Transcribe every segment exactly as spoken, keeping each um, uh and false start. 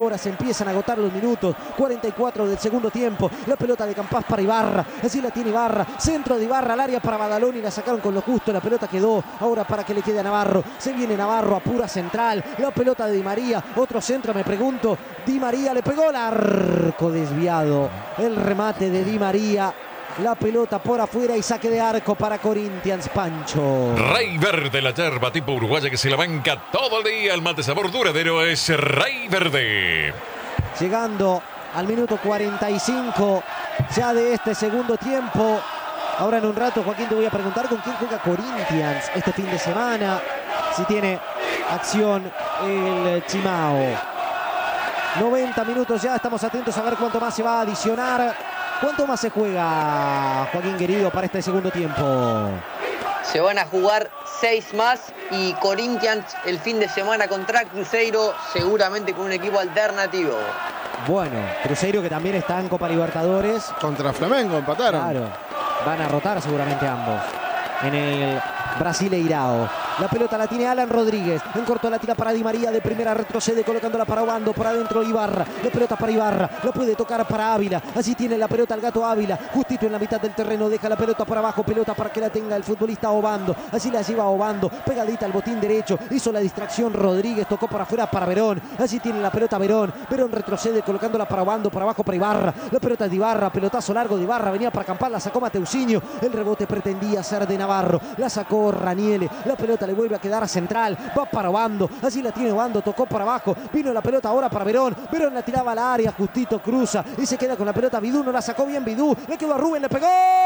ahora se empiezan a agotar los minutos. cuarenta y cuatro del segundo tiempo. La pelota de Campás para Ibarra. Así la tiene Ibarra. Centro de Ibarra al área para Badaloni. La sacaron con lo justo. La pelota quedó ahora para que le quede a Navarro. Se viene Navarro a pura central. La pelota de Di María. Otro centro, me pregunto. Di María le pegó el arco desviado. El remate de Di María. La pelota por afuera y saque de arco para Corinthians, Pancho. Rey Verde, la yerba tipo uruguaya que se la banca todo el día. El mate sabor duradero es Rey Verde. Llegando al minuto cuarenta y cinco ya de este segundo tiempo. Ahora en un rato, Joaquín, te voy a preguntar con quién juega Corinthians este fin de semana. Si tiene acción el Chimao. noventa minutos ya, estamos atentos a ver cuánto más se va a adicionar. ¿Cuánto más se juega, Joaquín querido, para este segundo tiempo? Se van a jugar seis más y Corinthians el fin de semana contra Cruzeiro, seguramente con un equipo alternativo. Bueno, Cruzeiro que también está en Copa Libertadores. Contra Flamengo empataron. Claro, van a rotar seguramente ambos en el Brasileirao. La pelota la tiene Alan Rodríguez. En corto la tira para Di María. De primera retrocede colocándola para Obando. Por adentro Ibarra. La pelota para Ibarra. La puede tocar para Ávila. Así tiene la pelota el gato Ávila. Justito en la mitad del terreno. Deja la pelota para abajo. Pelota para que la tenga el futbolista Obando. Así la lleva Obando. Pegadita al botín derecho. Hizo la distracción Rodríguez. Tocó para afuera para Verón. Así tiene la pelota Verón. Verón retrocede colocándola para Obando. Para abajo para Ibarra. La pelota es de Ibarra. Pelotazo largo de Ibarra. Venía para acampar. La sacó Mateusinho. El rebote pretendía ser de Navarro. La sacó Raniele. La pelota le vuelve a quedar a central. Va para Obando. Así la tiene Obando. Tocó para abajo. Vino la pelota ahora para Verón. Verón la tiraba al área. Justito cruza. Y se queda con la pelota Vidú. No la sacó bien Vidú. Le quedó a Rubén. Le pegó.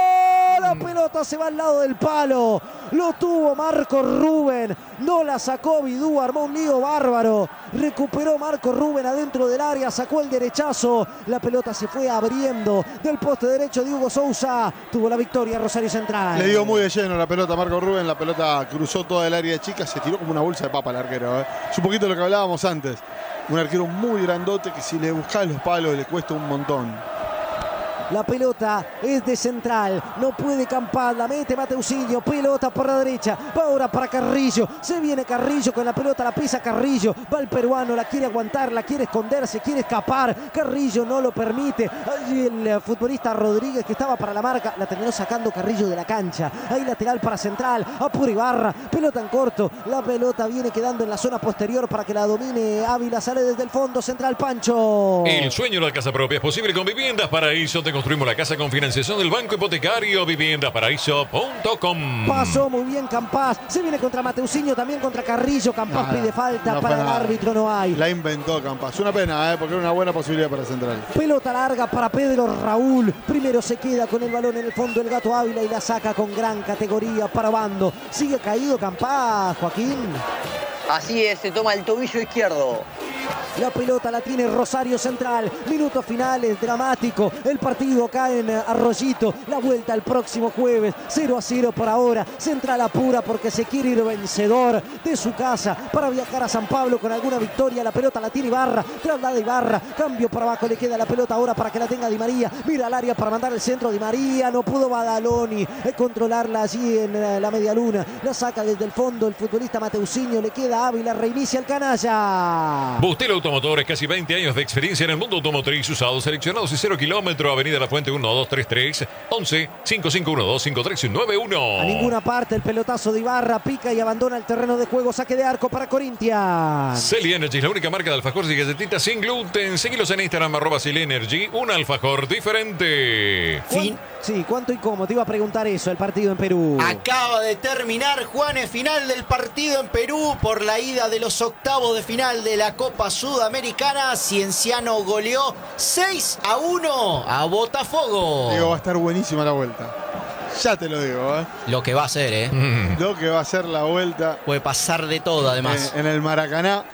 La pelota se va al lado del palo. Lo tuvo Marco Rubén. No la sacó Vidú. Armó un lío bárbaro. Recuperó Marco Rubén adentro del área. Sacó el derechazo. La pelota se fue abriendo del poste derecho de Hugo Sousa. Tuvo la victoria Rosario Central. Le dio muy de lleno la pelota a Marco Rubén. La pelota cruzó toda el área chica. Se tiró como una bolsa de papa el arquero. ¿eh? Es un poquito lo que hablábamos antes. Un arquero muy grandote que si le buscas los palos le cuesta un montón. La pelota es de central. No puede Campaz. La mete Mateusinho. Pelota por la derecha. Va ahora para Carrillo. Se viene Carrillo con la pelota. La pisa Carrillo. Va el peruano. La quiere aguantar. La quiere esconderse. Quiere escapar. Carrillo no lo permite. Allí el futbolista Rodríguez que estaba para la marca. La terminó sacando Carrillo de la cancha. Ahí lateral para central. Apura Ibarra. Pelota en corto. La pelota viene quedando en la zona posterior para que la domine Ávila. Sale desde el fondo. Central Pancho. El sueño de la casa propia es posible con Viviendas Paraíso. Te construimos la casa con financiación del Banco Hipotecario. viviendas paraíso punto com. Pasó muy bien Campaz. Se viene contra Mateusinho, también contra Carrillo. Campaz Nada, pide falta no para el nada. árbitro. No hay. La inventó Campaz. Una pena, ¿eh? Porque era una buena posibilidad para Central. Pelota larga para Pedro Raúl. Primero se queda con el balón en el fondo el gato Ávila y la saca con gran categoría para Obando. Sigue caído Campaz, Joaquín. Así es, se toma el tobillo izquierdo. La pelota la tiene Rosario Central. Minutos finales, dramático. El partido cae en Arroyito. La vuelta el próximo jueves. cero a cero por ahora. Central apura porque se quiere ir vencedor de su casa para viajar a San Pablo con alguna victoria. La pelota la tiene Ibarra. Traslada Ibarra. Cambio para abajo. Le queda la pelota ahora para que la tenga Di María. Mira al área para mandar el centro. Di María. No pudo Badaloni eh, controlarla allí en eh, la media luna. La saca desde el fondo el futbolista Mateusinho. Le queda Ávila. Reinicia el canalla. Bustelo Automotores, casi veinte años de experiencia en el mundo automotriz, usados, seleccionados y cero kilómetro. Avenida La Fuente uno dos tres tres, once, cinco cinco uno dos, cinco tres nueve uno. A ninguna parte el pelotazo de Ibarra. Pica y abandona el terreno de juego. Saque de arco para Corinthians. Celi Energy es la única marca de alfajores y galletitas sin gluten. Seguilos en Instagram, arroba Celi Energy. Un alfajor diferente. Fin. Sí, ¿cuánto y cómo? Te iba a preguntar eso, el partido en Perú. Acaba de terminar, Juanes, final del partido en Perú por la ida de los octavos de final de la Copa Sudamericana. Cienciano goleó seis a uno a Botafogo. Digo, va a estar buenísima la vuelta. Ya te lo digo, ¿eh? Lo que va a ser, ¿eh? Mm. Lo que va a ser la vuelta. Puede pasar de todo, además. En, en el Maracaná.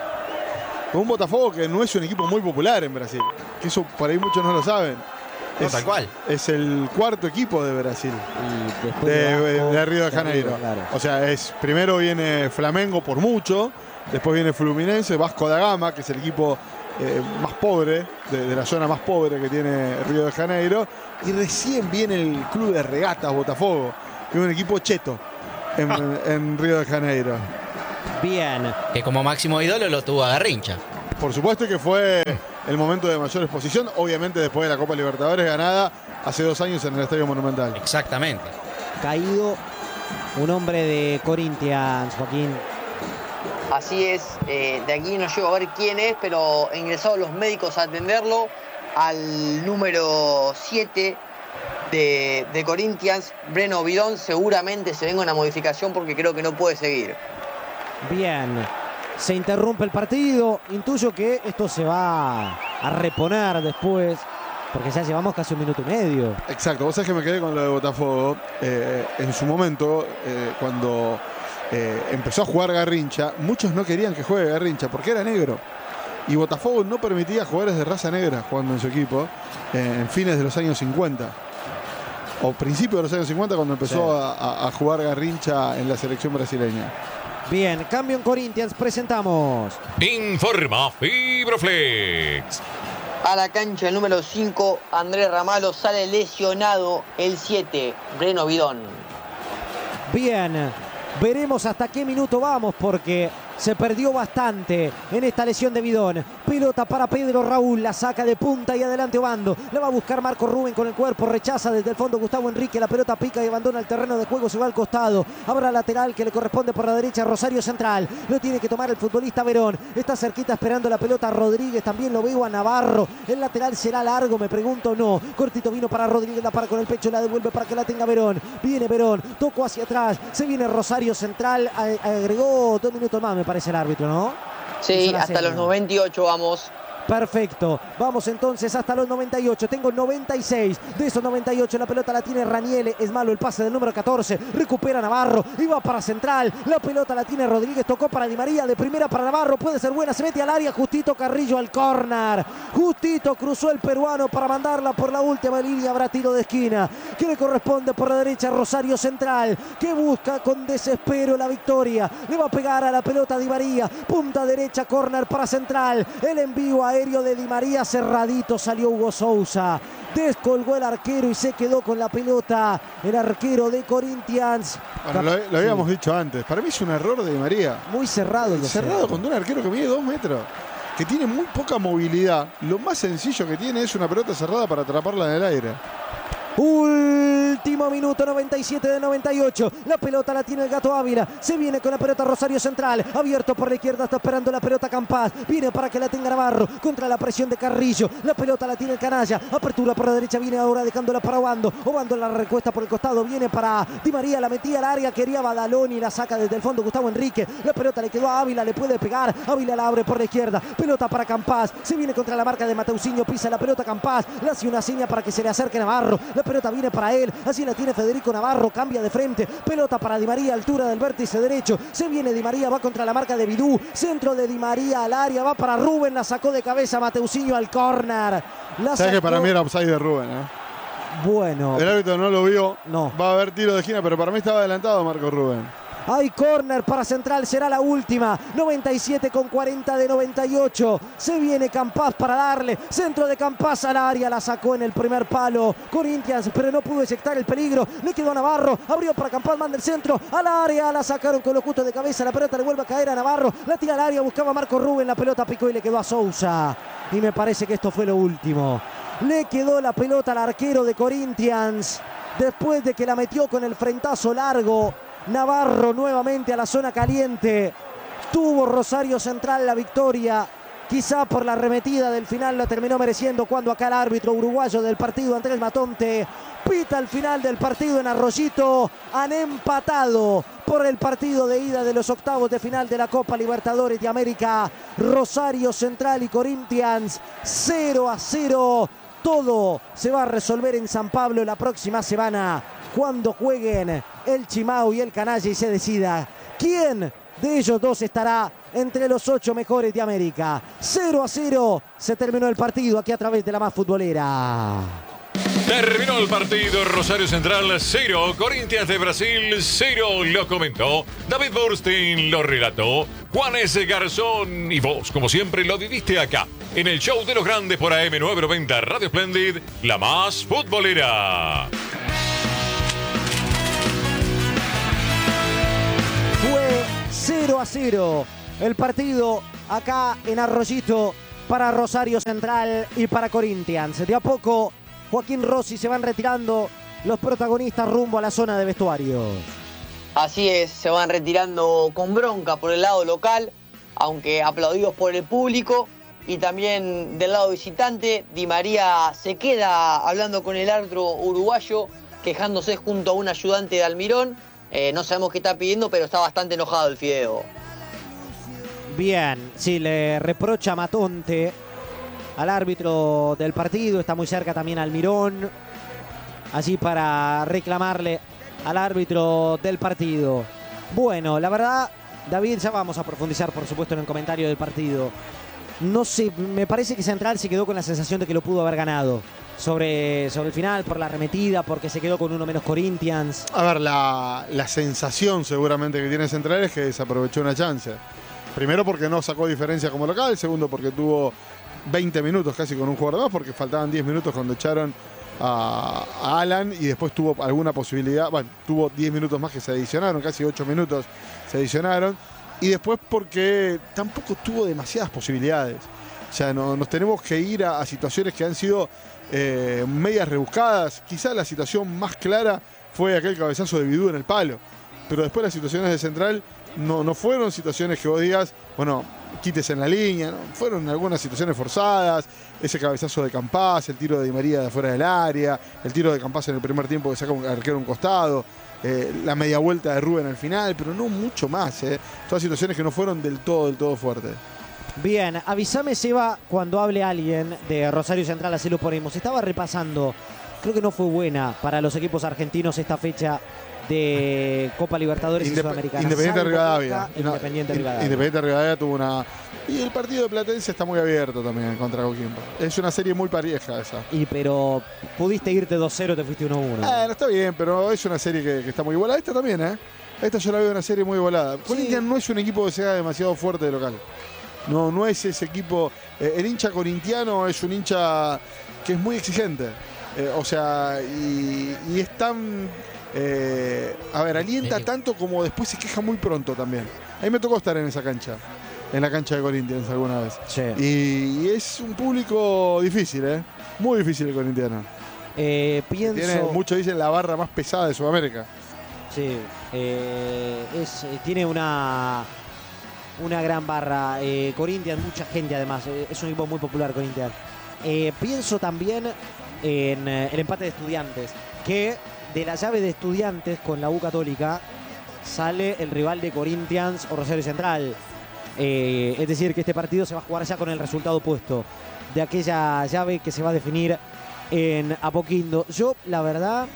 Con un Botafogo que no es un equipo muy popular en Brasil. Que eso por ahí muchos no lo saben. No, Es, tal cual. es el cuarto equipo de Brasil. Y después De, abajo, de Río de Janeiro. Río, claro. O sea, es primero viene Flamengo por mucho. Después viene Fluminense, Vasco da Gama, que es el equipo eh, más pobre, de, de la zona más pobre que tiene Río de Janeiro. Y recién viene el club de regatas Botafogo, que es un equipo cheto en, en Río de Janeiro. Bien. Que como máximo ídolo lo tuvo a Garrincha. Por supuesto que fue el momento de mayor exposición, obviamente después de la Copa Libertadores ganada hace dos años en el Estadio Monumental. Exactamente. Caído un hombre de Corinthians, Joaquín. Así es, eh, de aquí no llego a ver quién es, pero ingresaron los médicos a atenderlo al número siete de, de Corinthians, Breno Bidón. Seguramente se venga una modificación porque creo que no puede seguir. Bien, se interrumpe el partido. Intuyo que esto se va a reponer después, porque ya llevamos casi un minuto y medio. Exacto, vos sabés que me quedé con lo de Botafogo. Eh, en su momento, eh, cuando eh, empezó a jugar Garrincha, muchos no querían que juegue Garrincha porque era negro. Y Botafogo no permitía jugadores de raza negra jugando en su equipo eh, en fines de los años cincuenta. O principios de los años cincuenta, cuando empezó sí. a, a jugar Garrincha en la selección brasileña. Bien, cambio en Corinthians, presentamos. Informa Fibroflex. A la cancha el número cinco, Andrés Ramalo, sale lesionado. El siete, Breno Bidón. Bien, veremos hasta qué minuto vamos porque se perdió bastante en esta lesión de Bidón. Pelota para Pedro Raúl, la saca de punta y adelante Obando. La va a buscar Marco Rubén con el cuerpo, rechaza desde el fondo Gustavo Enrique. La pelota pica y abandona el terreno de juego, se va al costado. Habrá lateral que le corresponde por la derecha, Rosario Central. Lo tiene que tomar el futbolista Verón. Está cerquita esperando la pelota Rodríguez, también lo veo a Navarro. El lateral será largo, me pregunto, no. Cortito vino para Rodríguez, la para con el pecho, la devuelve para que la tenga Verón. Viene Verón, tocó hacia atrás, se viene Rosario Central, agregó dos minutos más, me parece el árbitro, ¿no? Sí, hasta los noventa y ocho vamos. Perfecto, vamos entonces hasta los noventa y ocho, tengo noventa y seis, de esos noventa y ocho la pelota la tiene Raniele, es malo el pase del número catorce, recupera Navarro, y va para Central, la pelota la tiene Rodríguez, tocó para Di María, de primera para Navarro, puede ser buena, se mete al área, Justito Carrillo al córner, Justito cruzó el peruano para mandarla por la última línea, habrá tiro de esquina, que le corresponde por la derecha Rosario Central, que busca con desespero la victoria, le va a pegar a la pelota Di María, punta derecha, córner para Central, el envío a aéreo de Di María, cerradito salió Hugo Sousa, descolgó el arquero y se quedó con la pelota el arquero de Corinthians. Bueno, lo, lo habíamos sí. dicho antes, para mí es un error de Di María. Muy cerrado. Cerrado contra un arquero que mide dos metros, que tiene muy poca movilidad. Lo más sencillo que tiene es una pelota cerrada para atraparla en el aire. Último minuto, noventa y siete de noventa y ocho. La pelota la tiene el Gato Ávila. Se viene con la pelota Rosario Central. Abierto por la izquierda, está esperando la pelota Campas. Viene para que la tenga Navarro. Contra la presión de Carrillo. La pelota la tiene el Canalla. Apertura por la derecha, viene ahora dejándola para Obando. Obando la recuesta por el costado. Viene para Di María, la metía al área. Quería Badaloni, la saca desde el fondo Gustavo Enrique. La pelota le quedó a Ávila, le puede pegar. Ávila la abre por la izquierda. Pelota para Campas. Se viene contra la marca de Mateusinho. Pisa la pelota Campas. Le hace una seña para que se le acerque Navarro. La pelota viene para él, así la tiene Federico Navarro, cambia de frente, pelota para Di María, altura del vértice derecho, se viene Di María, va contra la marca de Bidú, centro de Di María al área, va para Rubén, la sacó de cabeza Mateusinho al córner. ¿Sabes que para mí era offside de Rubén? ¿eh? Bueno. El árbitro no lo vio, no. Va a haber tiro de esquina, pero para mí estaba adelantado Marco Rubén. Hay córner para Central, será la última. noventa y siete con cuarenta de noventa y ocho. Se viene Campas para darle. Centro de Campas al área, la sacó en el primer palo Corinthians, pero no pudo eyectar el peligro. Le quedó a Navarro, abrió para Campas, manda el centro al área, la sacaron con los justos de cabeza. La pelota le vuelve a caer a Navarro, la tira al área, buscaba a Marco Rubén, la pelota picó y le quedó a Sousa. Y me parece que esto fue lo último. Le quedó la pelota al arquero de Corinthians después de que la metió con el frentazo largo. Navarro nuevamente a la zona caliente. Tuvo Rosario Central la victoria. Quizá por la arremetida del final la terminó mereciendo cuando acá el árbitro uruguayo del partido, Andrés Matonte, pita el final del partido en Arroyito. Han empatado por el partido de ida de los octavos de final de la Copa Libertadores de América. Rosario Central y Corinthians cero a cero. Todo se va a resolver en San Pablo la próxima semana, cuando jueguen el Chimau y el Canalla y se decida quién de ellos dos estará entre los ocho mejores de América. cero a cero se terminó el partido aquí a través de la Más Futbolera. Terminó el partido, Rosario Central cero, Corinthians de Brasil cero, lo comentó David Burstein, lo relató Juan S. Garzón, y vos, como siempre, lo viviste acá, en el show de los grandes por A M novecientos noventa Radio Splendid, la Más Futbolera. Fue cero a cero el partido acá en Arroyito para Rosario Central y para Corinthians. De a poco, Joaquín Rossi, se van retirando los protagonistas rumbo a la zona de vestuarios. Así es, se van retirando con bronca por el lado local, aunque aplaudidos por el público. Y también del lado visitante, Di María se queda hablando con el árbitro uruguayo, quejándose junto a un ayudante de Almirón. Eh, no sabemos qué está pidiendo, pero está bastante enojado el Fideo. Bien, sí, le reprocha Matonte al árbitro del partido. Está muy cerca también Almirón, allí para reclamarle al árbitro del partido. Bueno, la verdad, David, ya vamos a profundizar, por supuesto, en el comentario del partido. No sé, me parece que Central se quedó con la sensación de que lo pudo haber ganado sobre, sobre el final, por la arremetida, porque se quedó con uno menos Corinthians. A ver, la, la sensación seguramente que tiene Central es que desaprovechó una chance. Primero porque no sacó diferencia como local, segundo porque tuvo veinte minutos casi con un jugador más, porque faltaban diez minutos cuando echaron a, a Alan, y después tuvo alguna posibilidad, bueno, tuvo diez minutos más que se adicionaron, casi ocho minutos se adicionaron. Y después porque tampoco tuvo demasiadas posibilidades. O sea, no, nos tenemos que ir a, a situaciones que han sido eh, medias rebuscadas. Quizás la situación más clara fue aquel cabezazo de Bidú en el palo. Pero después las situaciones de Central no, no fueron situaciones que vos digas, bueno, quites en la línea. ¿No? Fueron algunas situaciones forzadas. Ese cabezazo de Campás, el tiro de Di María de afuera del área, el tiro de Campás en el primer tiempo que saca un arquero a un costado. Eh, la media vuelta de Rubén al final, pero no mucho más. Eh. Todas situaciones que no fueron del todo, del todo fuertes. Bien, avísame, Seba, cuando hable alguien de Rosario Central, así lo ponemos. Estaba repasando, creo que no fue buena para los equipos argentinos esta fecha de Copa Libertadores Indep y Sudamericana. Independiente Salvo Rivadavia. Boca, Independiente In Rivadavia. Independiente Rivadavia tuvo una... Y el partido de Platense está muy abierto también contra Coquimbo. Es una serie muy pareja esa. Y pero pudiste irte dos cero, te fuiste uno uno. Eh, no está bien, pero es una serie que, que está muy igualada. Esta también, ¿eh? Esta yo la veo una serie muy igualada. Sí. Corinthians no es un equipo que sea demasiado fuerte de local. No, no es ese equipo... Eh, el hincha corintiano es un hincha que es muy exigente. Eh, o sea, y, y es tan... Eh, a ver, alienta tanto como después se queja muy pronto también. A mí me tocó estar en esa cancha. En la cancha de Corinthians alguna vez. Sí. Y, y es un público difícil, ¿eh? Muy difícil el corintiano. Eh, pienso... Tiene, muchos dicen, la barra más pesada de Sudamérica. Sí. Eh, es, tiene una, una gran barra. Eh, Corinthians, mucha gente además. Eh, es un equipo muy popular, Corinthians. Eh, pienso también en eh, el empate de Estudiantes. Que de la llave de Estudiantes con la U Católica sale el rival de Corinthians o Rosario Central. Eh, es decir, que este partido se va a jugar ya con el resultado opuesto de aquella llave que se va a definir en Apoquindo. Yo, la verdad,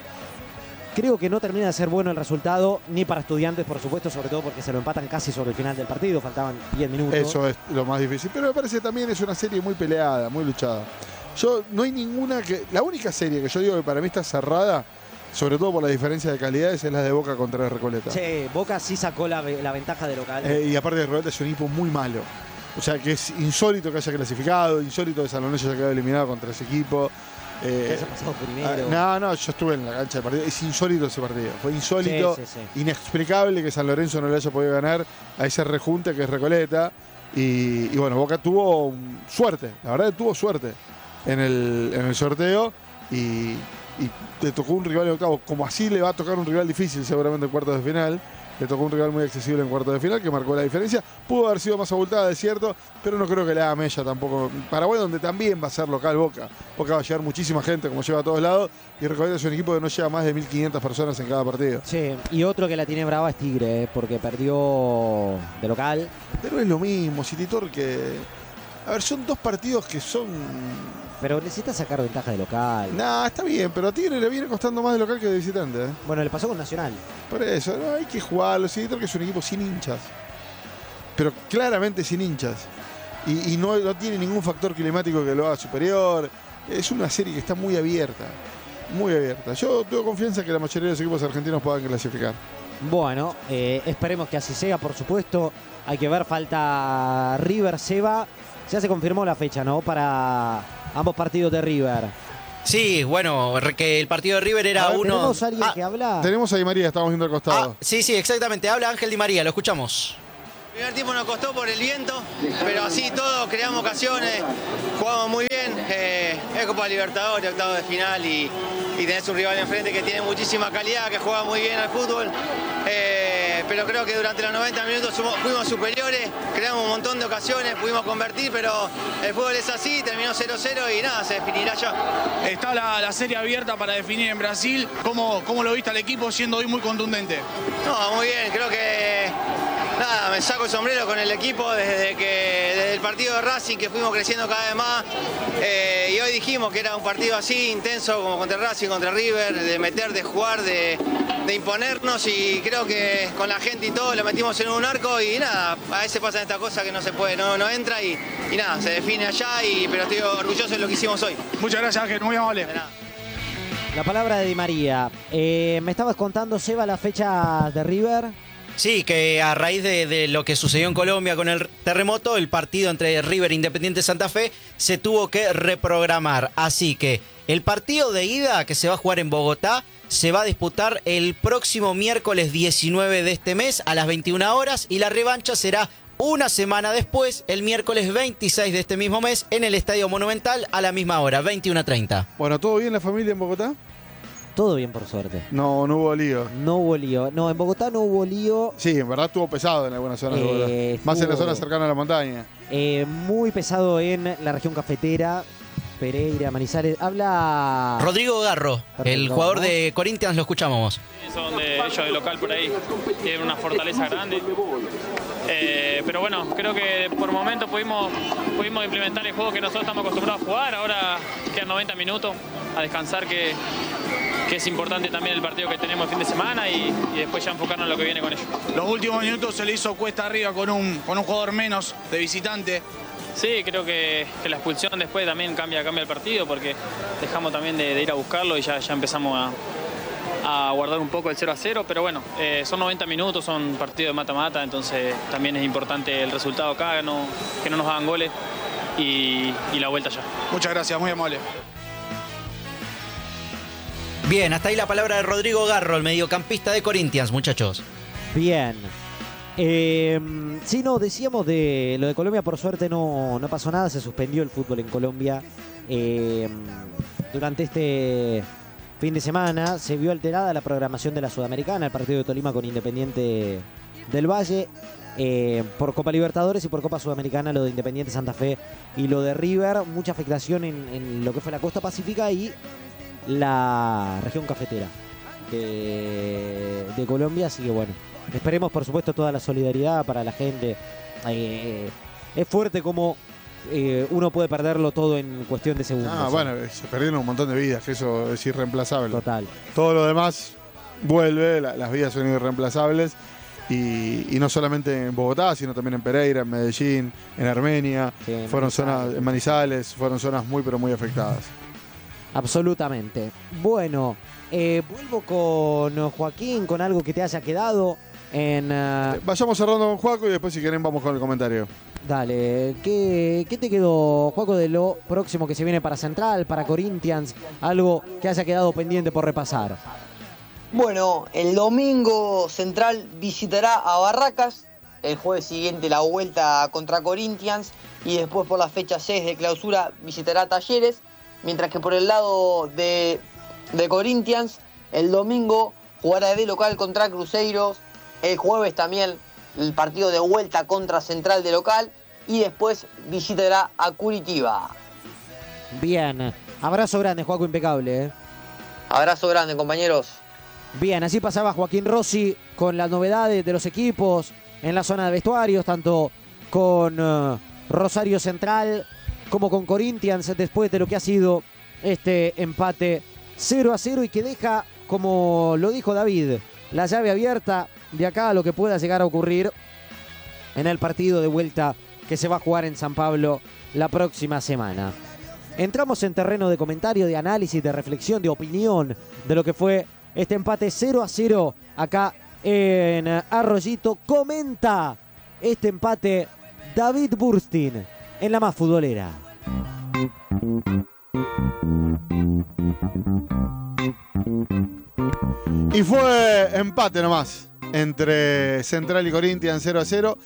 creo que no termina de ser bueno el resultado, ni para Estudiantes, por supuesto, sobre todo porque se lo empatan casi sobre el final del partido, faltaban diez minutos. Eso es lo más difícil, pero me parece también es una serie muy peleada, muy luchada. Yo, no hay ninguna que... La única serie que yo digo que para mí está cerrada, sobre todo por la diferencia de calidades, es la de Boca contra Recoleta. Sí, Boca sí sacó la, la ventaja de local. Eh, y aparte de Recoleta es un equipo muy malo. O sea, que es insólito que haya clasificado, insólito que San Lorenzo haya quedado eliminado contra ese equipo. Eh, que haya pasado primero. No, no, yo estuve en la cancha del partido. Es insólito ese partido. Fue insólito, sí, sí, sí. Inexplicable que San Lorenzo no le haya podido ganar a ese rejunte que es Recoleta. Y, y bueno, Boca tuvo suerte, la verdad que tuvo suerte en el, en el sorteo. Y... y le tocó un rival en octavo, como así le va a tocar un rival difícil seguramente en cuartos de final. Le tocó un rival muy accesible en cuartos de final que marcó la diferencia. Pudo haber sido más abultada, es cierto, pero no creo que le haga mella tampoco. Paraguay, donde también va a ser local Boca. Boca va a llevar muchísima gente, como lleva a todos lados, y Recoleta es un equipo que no lleva más de mil quinientas personas en cada partido. Sí, y otro que la tiene brava es Tigre, eh, porque perdió de local. Pero es lo mismo, Cititor, que... A ver, son dos partidos que son... Pero necesita sacar ventaja de local. Nah, está bien, pero a Tigre le viene costando más de local que de visitante. ¿eh? Bueno, le pasó con Nacional. Por eso, no hay que jugarlo. Cititor, que es un equipo sin hinchas. Pero claramente sin hinchas. Y, y no, no tiene ningún factor climático que lo haga superior. Es una serie que está muy abierta. Muy abierta. Yo tengo confianza que la mayoría de los equipos argentinos puedan clasificar. Bueno, eh, esperemos que así sea, por supuesto. Hay que ver, falta River, Seba. Ya se confirmó la fecha, ¿no? Para ambos partidos de River. Sí, bueno, que el partido de River era A ver, uno... ¿Tenemos a alguien Ah, que habla? Tenemos a Di María, estamos viendo al costado. ah, sí, sí, exactamente. Habla Ángel Di María, lo escuchamos. El primer tiempo nos costó por el viento, pero así todo, creamos ocasiones, jugamos muy bien. Eh, es Copa Libertadores, octavo de final y, y tenés un rival enfrente que tiene muchísima calidad, que juega muy bien al fútbol. Eh, pero creo que durante los noventa minutos fuimos superiores, creamos un montón de ocasiones, pudimos convertir, pero el fútbol es así, terminó cero cero y nada, se definirá ya. Está la, la serie abierta para definir en Brasil. ¿Cómo, cómo lo viste al equipo siendo hoy muy contundente? No, muy bien, creo que nada, me saco el sombrero con el equipo desde que desde el partido de Racing, que fuimos creciendo cada vez más. Eh, y hoy dijimos que era un partido así, intenso, como contra Racing, contra River, de meter, de jugar, de, de imponernos, y creo que con la gente y todo lo metimos en un arco y nada, a veces pasan estas cosas que no se puede, no, no entra y, y nada, se define allá, y, pero estoy orgulloso de lo que hicimos hoy. Muchas gracias, Ángel, muy amable. De nada. La palabra de Di María. Eh, me estabas contando, Seba, la fecha de River. Sí, que a raíz de, de lo que sucedió en Colombia con el terremoto, el partido entre River e Independiente Santa Fe se tuvo que reprogramar. Así que el partido de ida, que se va a jugar en Bogotá, se va a disputar el próximo miércoles diecinueve de este mes a las veintiuna horas, y la revancha será una semana después, el miércoles veintiséis de este mismo mes, en el Estadio Monumental a la misma hora, veintiuna treinta. Bueno, ¿todo bien la familia en Bogotá? Todo bien, por suerte. No, no hubo lío. No hubo lío. No, en Bogotá no hubo lío. Sí, en verdad estuvo pesado en algunas zonas Eh, de Bogotá. Más en la estuvo- zona cercana a la montaña. Eh, muy pesado en la región cafetera, Pereira, Manizales. Habla... Rodrigo Garro, Perfecto, el jugador ¿no? de Corinthians, lo escuchamos. Son de ellos de local por ahí, tienen una fortaleza grande. Eh, pero bueno, creo que por momentos pudimos, pudimos implementar el juego que nosotros estamos acostumbrados a jugar. Ahora quedan noventa minutos a descansar, que, que es importante también el partido que tenemos el fin de semana, y, y después ya enfocarnos en lo que viene con ellos. Los últimos minutos se le hizo cuesta arriba con un, con un jugador menos de visitante. Sí, creo que, que la expulsión después también cambia, cambia el partido, porque dejamos también de, de ir a buscarlo y ya, ya empezamos a... a guardar un poco el cero a cero, pero bueno, eh, son noventa minutos, son partidos de mata-mata, entonces también es importante el resultado acá, no, que no nos hagan goles, y, y la vuelta ya. Muchas gracias, muy amable. Bien, hasta ahí la palabra de Rodrigo Garro, el mediocampista de Corinthians, muchachos. Bien. Eh, sí, no, decíamos de lo de Colombia, por suerte no, no pasó nada, se suspendió el fútbol en Colombia. Eh, durante este fin de semana se vio alterada la programación de la Sudamericana, el partido de Tolima con Independiente del Valle, eh, por Copa Libertadores y por Copa Sudamericana, lo de Independiente Santa Fe y lo de River. Mucha afectación en, en lo que fue la costa pacífica y la región cafetera de, de Colombia, así que bueno, esperemos por supuesto toda la solidaridad para la gente. Eh, es fuerte como eh, uno puede perderlo todo en cuestión de segundos. Ah, ¿eh? bueno, se perdieron un montón de vidas, que eso es irreemplazable. Total. Todo lo demás vuelve, la- las vidas son irreemplazables. Y, y no solamente en Bogotá, sino también en Pereira, en Medellín, en Armenia. Sí, en fueron Manizales. zonas, en Manizales, fueron zonas muy, pero muy afectadas. Absolutamente. Bueno, eh, vuelvo con Joaquín, con algo que te haya quedado en... eh, Vayamos cerrando con Juaco y después, si quieren, vamos con el comentario. Dale, ¿qué, ¿qué te quedó, Juaco, de lo próximo que se viene para Central, para Corinthians? Algo que haya quedado pendiente por repasar. Bueno, el domingo Central visitará a Barracas, el jueves siguiente la vuelta contra Corinthians, y después por la fecha seis de clausura visitará Talleres, mientras que por el lado de, de Corinthians, el domingo jugará de local contra Cruzeiro, el jueves también el partido de vuelta contra Central de local, y después visitará a Curitiba. Bien, abrazo grande, Juaco, impecable. ¿eh? Abrazo grande, compañeros. Bien, así pasaba Joaquín Rossi con las novedades de los equipos en la zona de vestuarios, tanto con uh, Rosario Central como con Corinthians, después de lo que ha sido este empate cero a cero y que deja, como lo dijo David, la llave abierta de acá a lo que pueda llegar a ocurrir en el partido de vuelta que se va a jugar en San Pablo la próxima semana. Entramos en terreno de comentario, de análisis, de reflexión, de opinión de lo que fue este empate cero a cero acá en Arroyito. Comenta este empate David Burstin en La Más Futbolera. Y fue empate nomás. entre Central y Corinthians, cero a cero.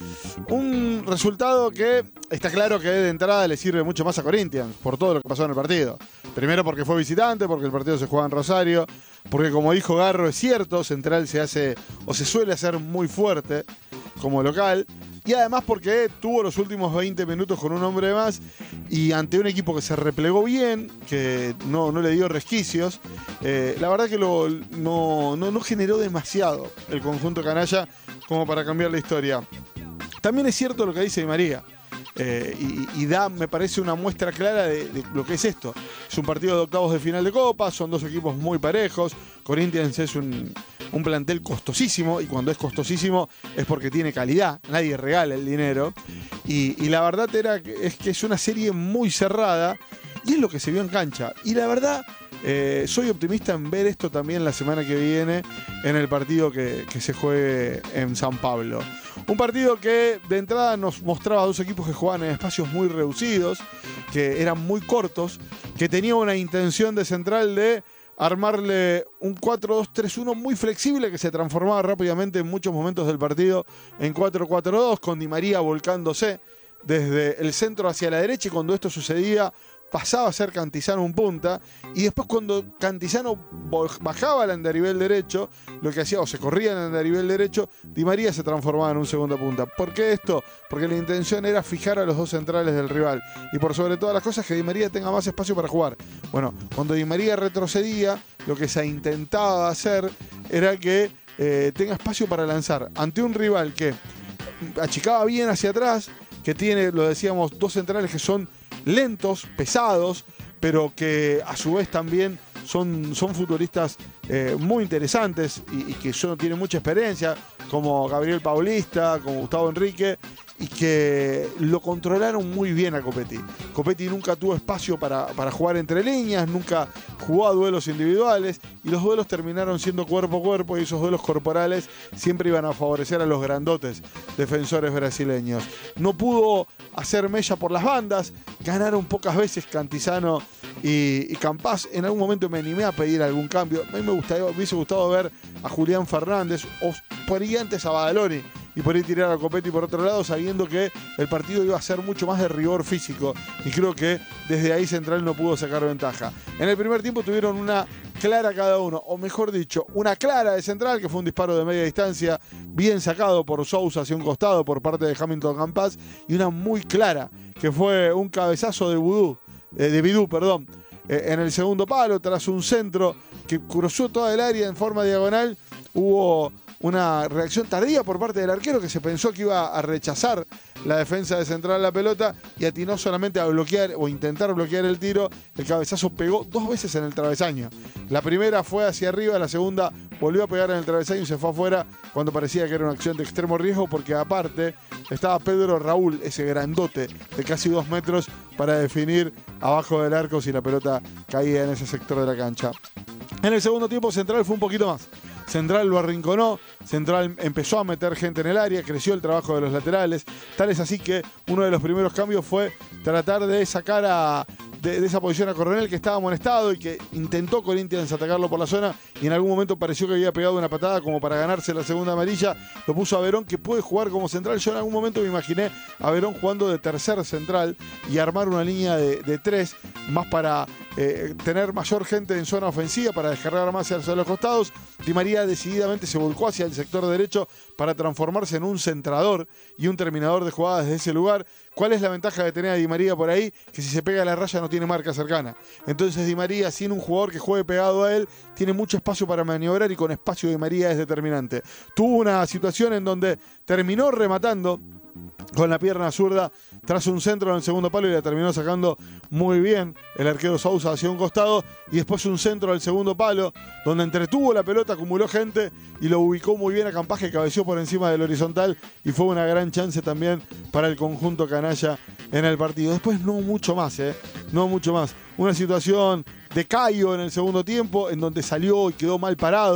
Un resultado que está claro que de entrada le sirve mucho más a Corinthians por todo lo que pasó en el partido. Primero porque fue visitante, porque el partido se juega en Rosario, porque como dijo Garro, es cierto, Central se hace o se suele hacer muy fuerte como local. Y además porque tuvo los últimos veinte minutos con un hombre más y ante un equipo que se replegó bien, que no, no le dio resquicios, eh, la verdad que lo, no, no, no generó demasiado el conjunto canalla como para cambiar la historia. También es cierto lo que dice Di María. Eh, y, y da, me parece, una muestra clara de, de lo que es esto. Es un partido de octavos de final de Copa, son dos equipos muy parejos. Corinthians es un, un plantel costosísimo, y cuando es costosísimo es porque tiene calidad, nadie regala el dinero. Y, y la verdad era que es que es una serie muy cerrada, y es lo que se vio en cancha. Y la verdad, eh, soy optimista en ver esto también la semana que viene en el partido que, que se juegue en San Pablo. Un partido que de entrada nos mostraba a dos equipos que jugaban en espacios muy reducidos, que eran muy cortos, que tenían una intención de Central de armarle un cuatro dos tres uno muy flexible que se transformaba rápidamente en muchos momentos del partido en cuatro cuatro dos, con Di María volcándose desde el centro hacia la derecha, y cuando esto sucedía pasaba a ser Cantizano un punta, y después cuando Cantizano bajaba al andarivel derecho, lo que hacía, o se corría en el andarivel derecho, Di María se transformaba en un segundo punta. ¿Por qué esto? Porque la intención era fijar a los dos centrales del rival, y por sobre todas las cosas que Di María tenga más espacio para jugar. Bueno, cuando Di María retrocedía, lo que se intentaba hacer era que eh, tenga espacio para lanzar ante un rival que achicaba bien hacia atrás, que tiene, lo decíamos, dos centrales que son lentos, pesados, pero que a su vez también son, son futbolistas eh, muy interesantes y, y que son, tienen mucha experiencia, como Gabriel Paulista, como Gustavo Enrique, y que lo controlaron muy bien a Copetti. Copetti nunca tuvo espacio para, para jugar entre líneas, nunca jugó a duelos individuales, y los duelos terminaron siendo cuerpo a cuerpo, y esos duelos corporales siempre iban a favorecer a los grandotes defensores brasileños. No pudo hacer mella por las bandas, ganaron pocas veces Cantizano y, y Campás. En algún momento me animé a pedir algún cambio. A mí me, gustaría, me hubiese gustado ver a Julián Fernández, o por ahí antes a Badaloni, y por ahí tirar a Copetti por otro lado, sabiendo que el partido iba a ser mucho más de rigor físico, y creo que desde ahí Central no pudo sacar ventaja. En el primer tiempo tuvieron una clara cada uno, o mejor dicho, una clara de Central, que fue un disparo de media distancia bien sacado por Sousa hacia un costado por parte de Hamilton Campás, y una muy clara que fue un cabezazo de Vudú, eh, de Bidú, perdón, eh, en el segundo palo, tras un centro que cruzó toda el área en forma diagonal. Hubo una reacción tardía por parte del arquero, que se pensó que iba a rechazar la defensa de Central la pelota, y atinó solamente a bloquear o intentar bloquear el tiro. El cabezazo pegó dos veces en el travesaño. La primera fue hacia arriba, la segunda volvió a pegar en el travesaño y se fue afuera cuando parecía que era una acción de extremo riesgo, porque aparte estaba Pedro Raúl, ese grandote de casi dos metros, para definir abajo del arco si la pelota caía en ese sector de la cancha. En el segundo tiempo Central fue un poquito más. Central lo arrinconó, Central empezó a meter gente en el área, creció el trabajo de los laterales. Tal es así que uno de los primeros cambios fue tratar de sacar a, de, de esa posición a Coronel, que estaba amonestado y que intentó Corinthians atacarlo por la zona, y en algún momento pareció que había pegado una patada como para ganarse la segunda amarilla. Lo puso a Verón, que puede jugar como central. Yo en algún momento me imaginé a Verón jugando de tercer central y armar una línea de, de tres, más para eh, tener mayor gente en zona ofensiva, para descargar más hacia los costados. Di María decididamente se volcó hacia el sector derecho para transformarse en un centrador y un terminador de jugadas desde ese lugar. ¿Cuál es la ventaja de tener a Di María por ahí? Que si se pega a la raya no tiene marca cercana. Entonces Di María, sin un jugador que juegue pegado a él, tiene mucho espacio para maniobrar, y con espacio Di María es determinante. Tuvo una situación en donde terminó rematando con la pierna zurda tras un centro en el segundo palo, y la terminó sacando muy bien el arquero Sousa hacia un costado, y después un centro al segundo palo donde entretuvo la pelota, acumuló gente y lo ubicó muy bien a Campás, que cabeció por encima del horizontal, y fue una gran chance también para el conjunto canalla en el partido. Después no mucho más, ¿eh? no mucho más. Una situación de Cayo en el segundo tiempo, en donde salió y quedó mal parado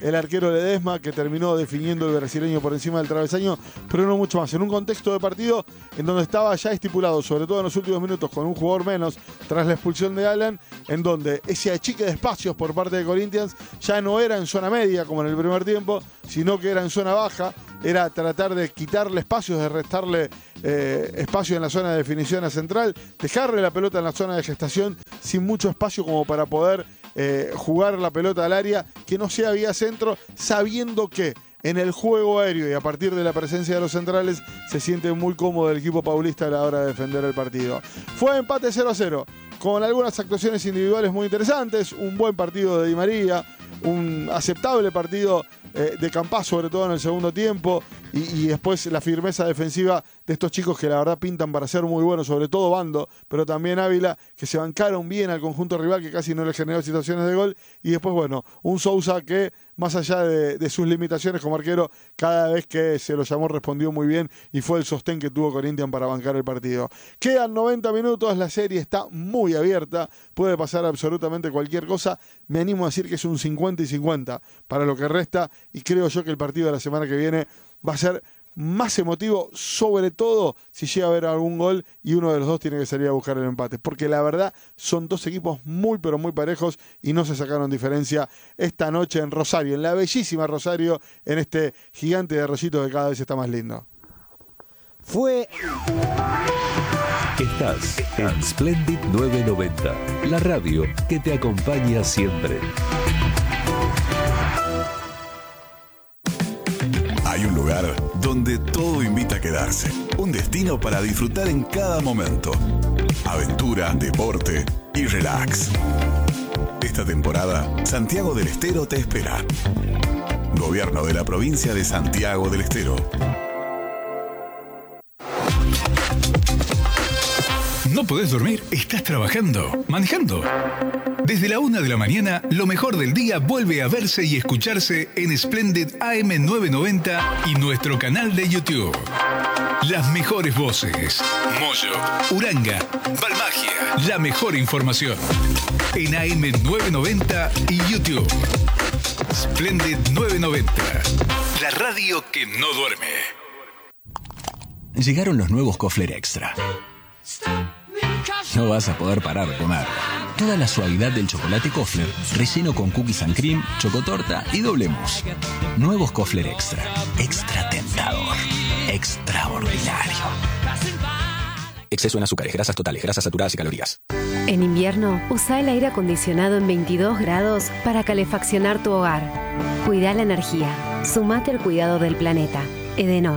el arquero Ledesma, que terminó definiendo el brasileño por encima del travesaño, pero no mucho más. En un contexto de partido en donde estaba ya estipulado, sobre todo en los últimos minutos, con un jugador menos tras la expulsión de Alan, en donde ese achique de espacios por parte de Corinthians ya no era en zona media como en el primer tiempo, sino que era en zona baja, era tratar de quitarle espacios, de restarle eh, espacio en la zona de definición a central, dejarle la pelota en la zona de gestación sin mucho espacio como para poder eh, jugar la pelota al área, que no sea vía centro, sabiendo que en el juego aéreo y a partir de la presencia de los centrales se siente muy cómodo el equipo paulista a la hora de defender el partido. Fue empate cero a cero, con algunas actuaciones individuales muy interesantes, un buen partido de Di María, un aceptable partido eh, de Campás, sobre todo en el segundo tiempo, y, y después la firmeza defensiva de estos chicos que la verdad pintan para ser muy buenos, sobre todo Bando, pero también Ávila, que se bancaron bien al conjunto rival, que casi no le generó situaciones de gol, y después, bueno, un Sousa que, más allá de, de sus limitaciones como arquero, cada vez que se lo llamó respondió muy bien, y fue el sostén que tuvo Corinthians para bancar el partido. Quedan noventa minutos, la serie está muy abierta, puede pasar absolutamente cualquier cosa, me animo a decir que es un cincuenta y cincuenta para lo que resta, y creo yo que el partido de la semana que viene va a ser más emotivo, sobre todo si llega a haber algún gol y uno de los dos tiene que salir a buscar el empate, porque la verdad son dos equipos muy pero muy parejos y no se sacaron diferencia esta noche en Rosario, en la bellísima Rosario, en este gigante de Arroyito que cada vez está más lindo. Fue... Estás en Splendid novecientos noventa, la radio que te acompaña siempre. Hay un lugar donde todo invita a quedarse. Un destino para disfrutar en cada momento. Aventura, deporte y relax. Esta temporada, Santiago del Estero te espera. Gobierno de la provincia de Santiago del Estero. ¿No podés dormir? ¿Estás trabajando? ¿Manejando? Desde la una de la mañana, lo mejor del día vuelve a verse y escucharse en Splendid A M novecientos noventa y nuestro canal de YouTube. Las mejores voces. Moyo, Uranga, Balmagia. La mejor información. En A M novecientos noventa y YouTube. Splendid novecientos noventa. La radio que no duerme. Llegaron los nuevos Kofler Extra. No vas a poder parar de comer. Toda la suavidad del chocolate Kofler, relleno con cookies and cream, chocotorta y doble mousse. Nuevos Kofler Extra. Extra tentador. Extraordinario. Exceso en azúcares, grasas totales, grasas saturadas y calorías. En invierno, usa el aire acondicionado en veintidós grados para calefaccionar tu hogar. Cuida la energía. Sumate al cuidado del planeta. Edenor.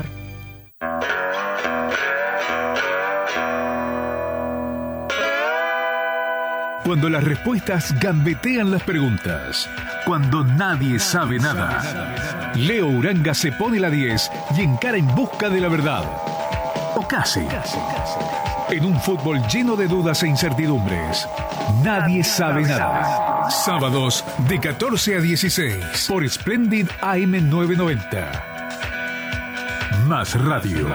Cuando las respuestas gambetean las preguntas. Cuando nadie sabe nada. Leo Uranga se pone la diez y encara en busca de la verdad. O casi. En un fútbol lleno de dudas e incertidumbres. Nadie sabe nada. Sábados de catorce a dieciséis por Splendid A M novecientos noventa. Más radio.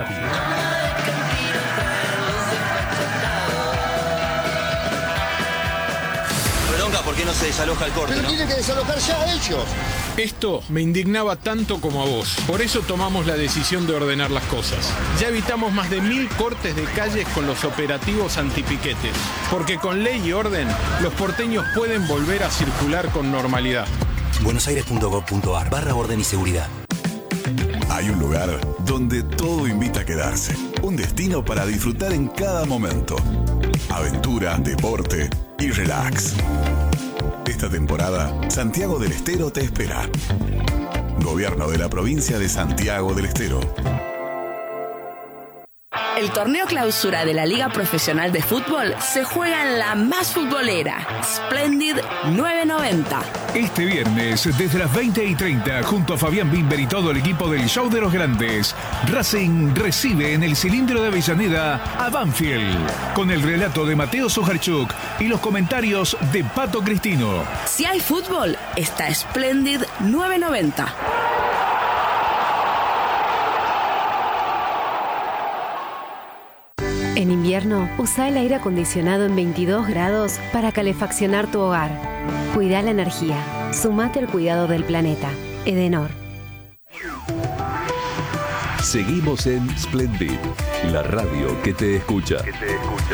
¿Por qué no se desaloja el corte? Pero ¿no? tienen que desalojar ya ellos. Esto me indignaba tanto como a vos. Por eso tomamos la decisión de ordenar las cosas. Ya evitamos más de mil cortes de calles con los operativos antipiquetes. Porque con ley y orden, los porteños pueden volver a circular con normalidad. buenosaires punto gov punto ar barra orden y seguridad. Hay un lugar donde todo invita a quedarse. Un destino para disfrutar en cada momento. Aventura, deporte y relax. Esta temporada, Santiago del Estero te espera. Gobierno de la provincia de Santiago del Estero. El torneo clausura de la Liga Profesional de Fútbol se juega en la más futbolera, Splendid novecientos noventa. Este viernes, desde las veinte y treinta, junto a Fabián Bimber y todo el equipo del Show de los Grandes, Racing recibe en el cilindro de Avellaneda a Banfield, con el relato de Mateo Sojarchuk y los comentarios de Pato Cristino. Si hay fútbol, está Splendid novecientos noventa. En invierno, usa el aire acondicionado en veintidós grados para calefaccionar tu hogar. Cuida la energía. Sumate al cuidado del planeta. Edenor. Seguimos en Splendid, la radio que te escucha. Que te escucha.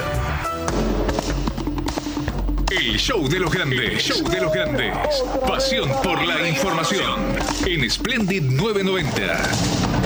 El show de los grandes. El show de los grandes. Pasión por la información. En Splendid novecientos noventa.